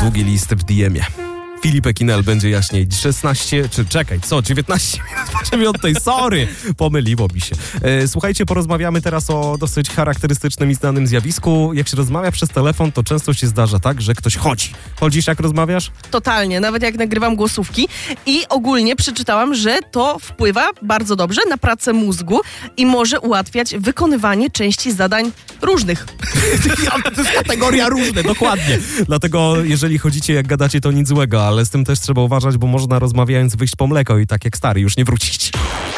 długi list w DM-ie. Filipek Kinel będzie jaśniej 19 minut po 9, sorry, pomyliło mi się. Słuchajcie, porozmawiamy teraz o dosyć charakterystycznym i znanym zjawisku. Jak się rozmawia przez telefon, to często się zdarza tak, że ktoś chodzi. Chodzisz, jak rozmawiasz? Totalnie, nawet jak nagrywam głosówki i ogólnie przeczytałam, że to wpływa bardzo dobrze na pracę mózgu i może ułatwiać wykonywanie części zadań różnych. To jest kategoria różne, dokładnie. Dlatego jeżeli chodzicie, jak gadacie, to nic złego, ale z tym też trzeba uważać, bo można rozmawiając wyjść po mleko i tak jak stary już nie wrócić.